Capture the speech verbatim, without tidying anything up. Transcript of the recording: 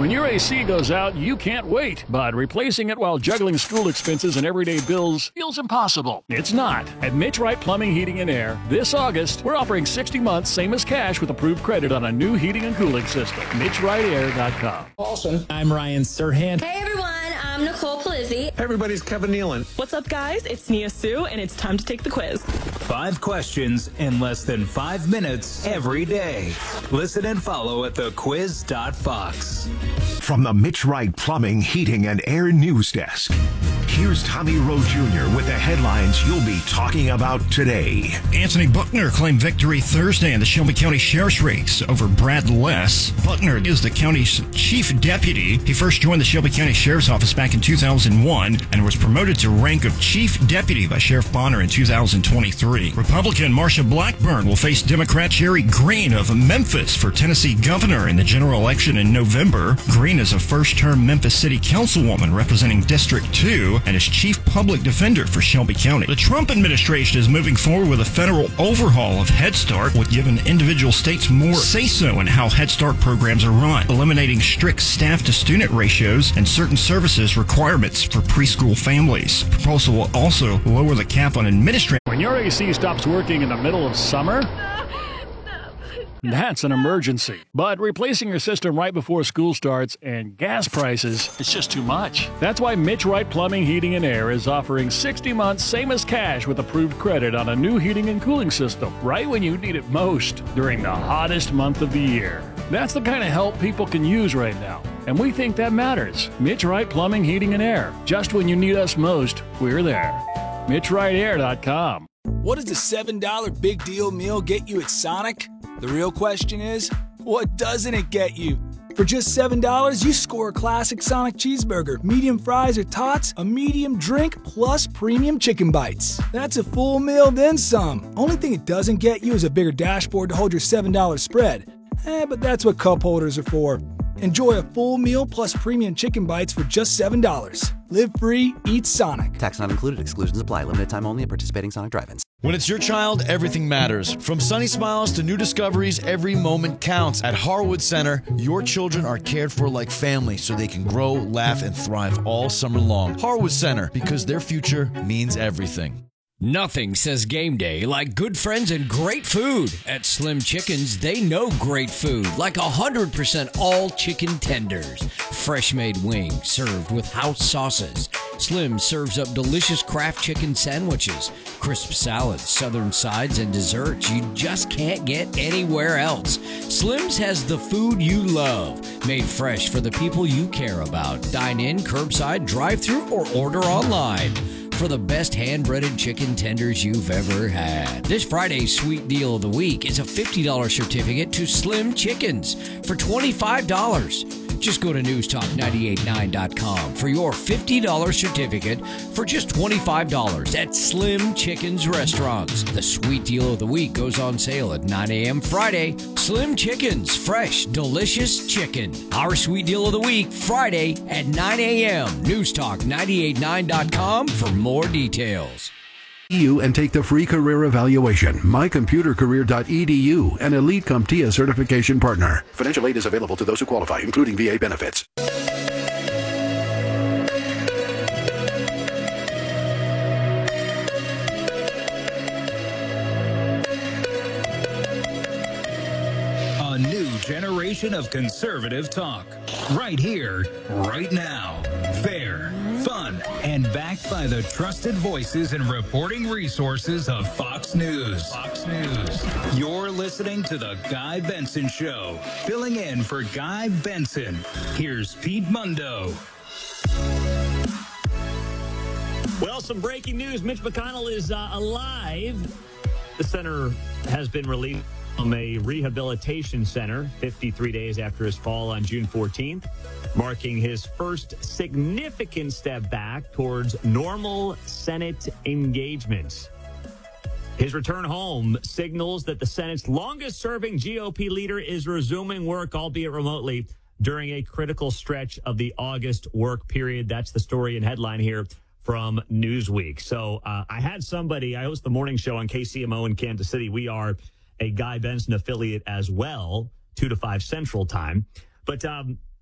When your A C goes out, you can't wait, but replacing it while juggling school expenses and everyday bills feels impossible. It's not. At Mitch Wright Plumbing, Heating, and Air, this August, we're offering sixty months, same as cash, with approved credit on a new heating and cooling system. Mitch Wright Air dot com. Awesome. I'm Ryan Serhan. Hey everyone, I'm Nicole Palizzi. Everybody's Kevin Nealon. What's up, guys? It's Nia Sue, and it's time to take the quiz. Five questions in less than five minutes every day. Listen and follow at the quiz dot fox. From the Mitch Wright Plumbing, Heating, and Air News Desk, here's Tommy Rowe Junior with the headlines you'll be talking about today. Anthony Buckner claimed victory Thursday in the Shelby County Sheriff's race over Brad Less. Buckner is the county's chief deputy. He first joined the Shelby County Sheriff's Office back in two thousand one and was promoted to rank of chief deputy by Sheriff Bonner in two thousand twenty-three. Republican Marsha Blackburn will face Democrat Jerry Green of Memphis for Tennessee governor in the general election in November. Green is a first-term Memphis City Councilwoman representing District two and is chief public defender for Shelby County. The Trump administration is moving forward with a federal overhaul of Head Start, with giving individual states more say-so in how Head Start programs are run, eliminating strict staff-to-student ratios and certain services requirements for preschool families. The proposal will also lower the cap on administration. When your A C stops working in the middle of summer, that's an emergency. But replacing your system right before school starts and gas prices, it's just too much. That's why Mitch Wright Plumbing, Heating, and Air is offering sixty months, same as cash, with approved credit on a new heating and cooling system, right when you need it most, during the hottest month of the year. That's the kind of help people can use right now, and we think that matters. Mitch Wright Plumbing, Heating, and Air. Just when you need us most, we're there. Mitch Wright Air dot com. What does a seven dollar big deal meal get you at Sonic? The real question is, what doesn't it get you? For just seven dollars, you score a classic Sonic cheeseburger, medium fries or tots, a medium drink, plus premium chicken bites. That's a full meal, then some. Only thing it doesn't get you is a bigger dashboard to hold your seven dollar spread. Eh, but that's what cup holders are for. Enjoy a full meal plus premium chicken bites for just seven dollars. Live free, eat Sonic. Tax not included. Exclusions apply. Limited time only at participating Sonic drive-ins. When it's your child, everything matters. From sunny smiles to new discoveries, every moment counts. At Harwood Center, your children are cared for like family so they can grow, laugh, and thrive all summer long. Harwood Center, because their future means everything. Nothing says game day like good friends and great food. At Slim Chickens, they know great food, like one hundred percent all chicken tenders. Fresh-made wings served with house sauces. Slim serves up delicious Kraft chicken sandwiches, crisp salads, southern sides, and desserts you just can't get anywhere else. Slim's has the food you love, made fresh for the people you care about. Dine in, curbside, drive-thru, or order online for the best hand-breaded chicken tenders you've ever had. This Friday's sweet deal of the week is a fifty dollar certificate to Slim Chickens for twenty-five dollars. Just go to news talk nine eight nine dot com for your fifty dollar certificate for just twenty-five dollars at Slim Chickens Restaurants. The sweet deal of the week goes on sale at nine a.m. Friday. Slim Chickens, fresh, delicious chicken. Our sweet deal of the week, Friday at nine a.m. news talk nine eight nine dot com for more details. You and take the free career evaluation. my computer career dot e d u, an Elite CompTIA certification partner. Financial aid is available to those who qualify, including V A benefits. A new generation of conservative talk. Right here, right now. Fair, fun, and backed by the trusted voices and reporting resources of Fox News. Fox News. You're listening to The Guy Benson Show. Filling in for Guy Benson, here's Pete Mundo. Well, some breaking news. Mitch McConnell is uh, alive. The center has been released from a rehabilitation center fifty-three days after his fall on June fourteenth, marking his first significant step back towards normal Senate engagement. His return home signals that the Senate's longest-serving G O P leader is resuming work, albeit remotely, during a critical stretch of the August work period. That's the story and headline here from Newsweek. So uh, I had somebody, I host the morning show on K C M O in Kansas City. We are a Guy Benson affiliate as well, two to five Central Time. But um,